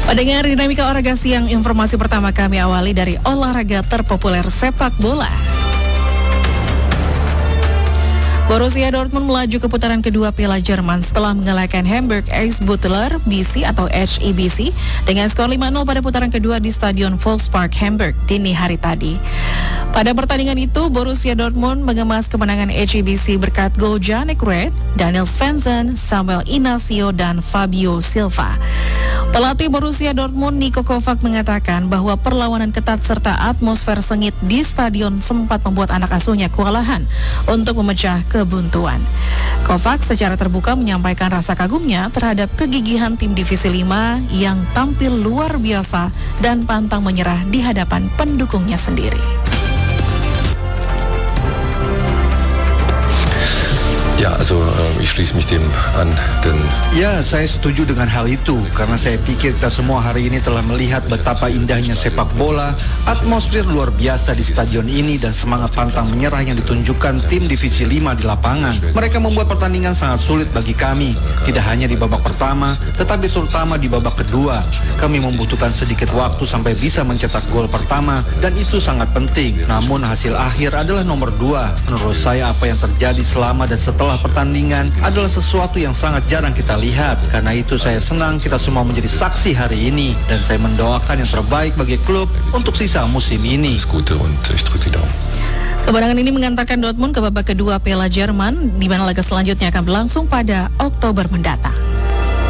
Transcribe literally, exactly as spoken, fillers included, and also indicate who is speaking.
Speaker 1: Pendengar Dinamika Olahraga Siang, informasi pertama kami awali dari olahraga terpopuler sepak bola. Borussia Dortmund melaju ke putaran kedua Piala Jerman setelah mengalahkan Hamburg Eisbottler B C atau H E B C dengan skor lima nol pada putaran kedua di Stadion Volkspark Hamburg dini hari tadi. Pada pertandingan itu, Borussia Dortmund mengemas kemenangan H E B C berkat gol Jannik Red, Daniel Svensson, Samuel Inacio, dan Fabio Silva. Pelatih Borussia Dortmund Niko Kovac mengatakan bahwa perlawanan ketat serta atmosfer sengit di stadion sempat membuat anak asuhnya kewalahan untuk memecah kebuntuan. Kovac secara terbuka menyampaikan rasa kagumnya terhadap kegigihan tim divisi lima yang tampil luar biasa dan pantang menyerah di hadapan pendukungnya sendiri.
Speaker 2: Ja, also äh, ich schließe mich dem an, denn
Speaker 3: ya, saya setuju dengan hal itu karena saya pikir kita semua hari ini telah melihat betapa indahnya sepak bola, atmosfer luar biasa di stadion ini dan semangat pantang menyerah yang ditunjukkan tim divisi lima di lapangan. Mereka membuat pertandingan sangat sulit bagi kami, tidak hanya di babak pertama, tetapi terutama di babak kedua. Kami membutuhkan sedikit waktu sampai bisa mencetak gol pertama dan itu sangat penting. Namun hasil akhir adalah nomor dua. Menurut saya apa yang terjadi selama dan setelah pertandingan adalah sesuatu yang sangat jarang kita lihat. Karena itu saya senang kita semua menjadi saksi hari ini dan saya mendoakan yang terbaik bagi klub untuk sisa musim ini.
Speaker 1: Kemenangan ini mengantarkan Dortmund ke babak kedua Piala Jerman, di mana laga selanjutnya akan berlangsung pada Oktober mendatang.